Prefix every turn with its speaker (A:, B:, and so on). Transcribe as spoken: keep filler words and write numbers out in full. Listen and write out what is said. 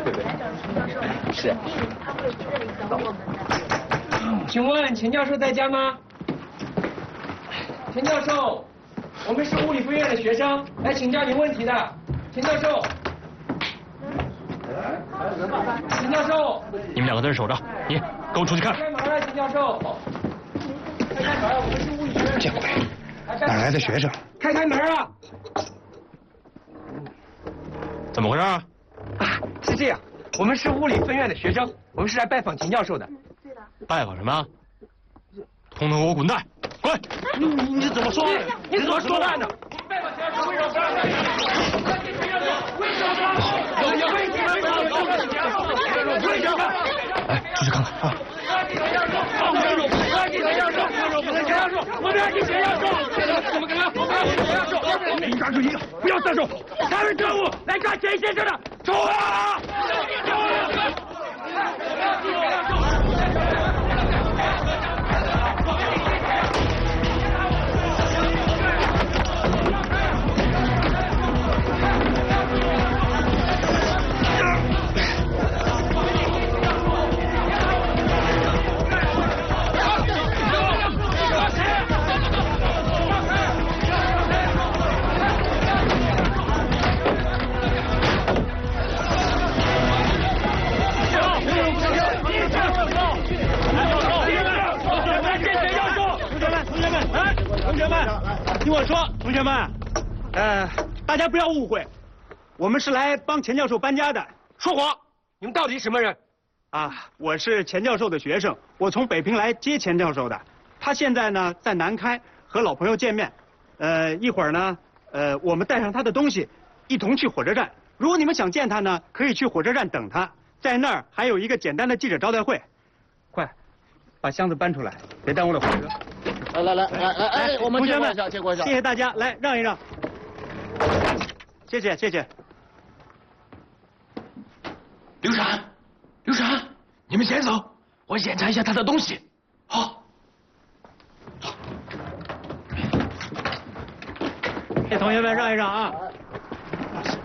A: 会不会？是。
B: 他会不会影响我们的？
C: 请问钱教授在家吗？钱教授，我们是物理分院的学生，来请教您问题的。钱教授。钱教授。
D: 你们两个在这守着，你跟我出去看。
C: 开门啊，钱教授。开开门，我们是物理分院。
E: 见鬼！哪来的学生？
C: 开开门啊！
D: 怎么回事啊？
C: 啊，是这样，我们是物理分院的学生，我们是来拜访钱教授的。
B: 对的。
D: 拜访什么？统统给我滚蛋！滚！
C: 你你你怎么说？你怎么说话呢？拜访钱教授为什么不让拜访？为什么不让？为什么不让？为什么？
D: 哎，出去看看啊！
C: 放开手！放开钱教授！钱教授，我们要听钱教授！我们跟他，我们要听钱教授！
E: 你抓住一个，不要撒手！
C: 他是特务，来抓钱先生的，冲啊！
E: 同学们，听我说，同学们，呃，大家不要误会，我们是来帮钱教授搬家的。
C: 说谎！你们到底什么人？
E: 啊，我是钱教授的学生，我从北平来接钱教授的。他现在呢在南开和老朋友见面，呃，一会儿呢，呃，我们带上他的东西，一同去火车站。如果你们想见他呢，可以去火车站等他，在那儿还有一个简单的记者招待会。快，把箱子搬出来，别耽误了火车。
A: 来来来来来哎，我们接过一下，接过一下。
E: 谢谢大家，来让一让。谢谢谢谢。
F: 刘禅，刘禅，你们先走，我检查一下他的东西。好。
E: 哎，同学们让一让啊！